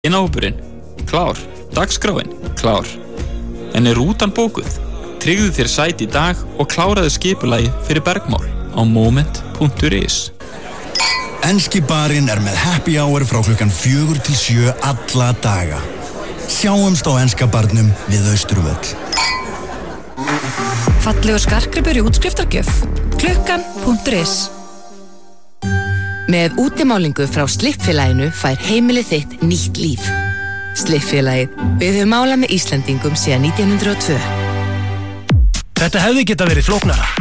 Innahópurinn, klár. Dagskráin, klár. En rútan bókuð? Tryggðu þér sæti í dag og kláraðu skipulagið fyrir bergmál á moment.is. Enski barinn með happy hour frá klukkan 4 til 7 alla daga. Sjáumst á enska barnum við Austurvöll. Fallegur skartgripur í útskriftargjöf. Klukkan.is. Með útimálingu frá Slippfélaginu fær heimilið þitt nýtt líf. Slippfélagið. Við höfum málað með Íslendingum síðan 1902. Þetta hefði getað verið flóknara.